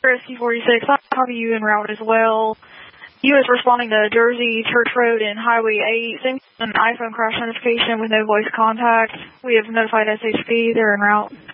SC46, I'll copy you en route as well. You is responding to Jersey, Church Road, and Highway 8. Send an iPhone crash notification with no voice contact. We have notified SHP. They're en route.